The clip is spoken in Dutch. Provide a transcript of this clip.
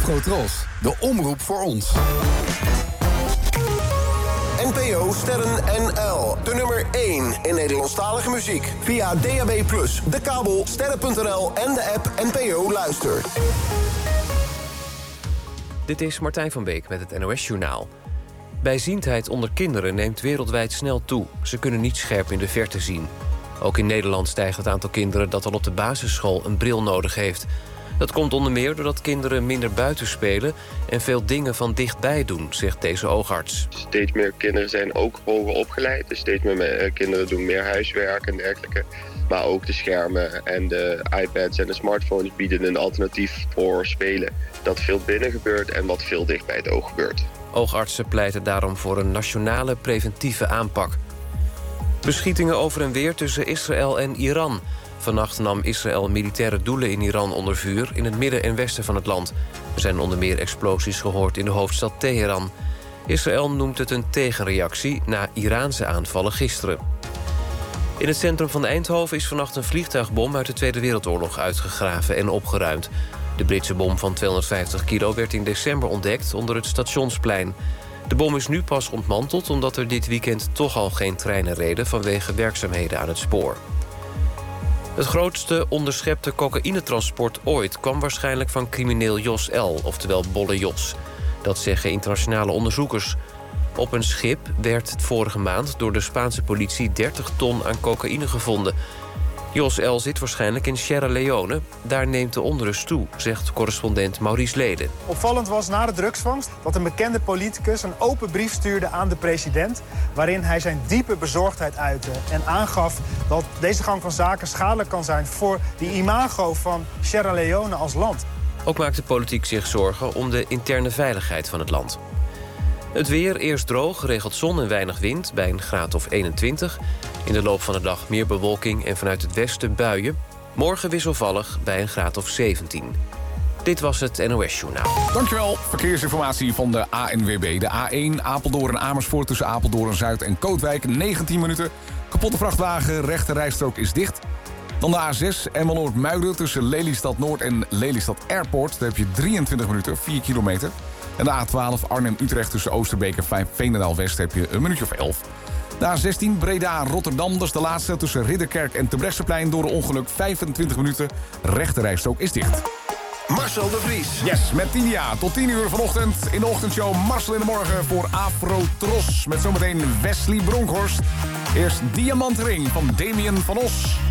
Afrotros, de omroep voor ons. NPO Sterren NL. De nummer 1 in Nederlandstalige muziek. Via DAB+, de kabel, sterren.nl en de app NPO Luister. Dit is Martijn van Beek met het NOS-journaal. Bijziendheid onder kinderen neemt wereldwijd snel toe. Ze kunnen niet scherp in de verte zien. Ook in Nederland stijgt het aantal kinderen dat al op de basisschool een bril nodig heeft. Dat komt onder meer doordat kinderen minder buiten spelen en veel dingen van dichtbij doen, zegt deze oogarts. Steeds meer kinderen zijn ook hoger opgeleid. Dus steeds meer kinderen doen meer huiswerk en dergelijke. Maar ook de schermen en de iPads en de smartphones bieden een alternatief voor spelen. Dat veel binnen gebeurt en wat veel dicht bij het oog gebeurt. Oogartsen pleiten daarom voor een nationale preventieve aanpak. Beschietingen over en weer tussen Israël en Iran. Vannacht nam Israël militaire doelen in Iran onder vuur in het midden en westen van het land. Er zijn onder meer explosies gehoord in de hoofdstad Teheran. Israël noemt het een tegenreactie na Iraanse aanvallen gisteren. In het centrum van Eindhoven is vannacht een vliegtuigbom uit de Tweede Wereldoorlog uitgegraven en opgeruimd. De Britse bom van 250 kilo werd in december ontdekt onder het Stationsplein. De bom is nu pas ontmanteld omdat er dit weekend toch al geen treinen reden vanwege werkzaamheden aan het spoor. Het grootste onderschepte cocaïnetransport ooit kwam waarschijnlijk van crimineel Jos L., oftewel Bolle Jos. Dat zeggen internationale onderzoekers. Op een schip werd vorige maand door de Spaanse politie 30 ton aan cocaïne gevonden. Jos L. zit waarschijnlijk in Sierra Leone. Daar neemt de onrust toe, zegt correspondent Maurice Leden. Opvallend was na de drugsvangst dat een bekende politicus een open brief stuurde aan de president, waarin hij zijn diepe bezorgdheid uitte en aangaf dat deze gang van zaken schadelijk kan zijn voor die imago van Sierra Leone als land. Ook maakt de politiek zich zorgen om de interne veiligheid van het land. Het weer, eerst droog, geregeld zon en weinig wind bij een graad of 21. In de loop van de dag meer bewolking en vanuit het westen buien. Morgen wisselvallig bij een graad of 17. Dit was het NOS-journaal. Dankjewel. Verkeersinformatie van de ANWB. De A1 Apeldoorn-Amersfoort tussen Apeldoorn-Zuid en Kootwijk. 19 minuten. Kapotte vrachtwagen, rechte rijstrook is dicht. Dan de A6 Emmeloord-Muiden tussen Lelystad Noord en Lelystad Airport. Daar heb je 23 minuten, 4 kilometer. En de A12 Arnhem-Utrecht tussen Oosterbeek en Veenendaal-West heb je een minuutje of 11. De A16 Breda-Rotterdam, dat is de laatste tussen Ridderkerk en Terbrechtseplein. Door een ongeluk 25 minuten. Rechte rijstrook is dicht. Marcel de Vries. Yes, met Tinia tot 10 uur vanochtend in de ochtendshow Marcel in de Morgen voor Afrotros. Met zometeen Wesley Bronkhorst. Eerst Diamantring van Damien van Os.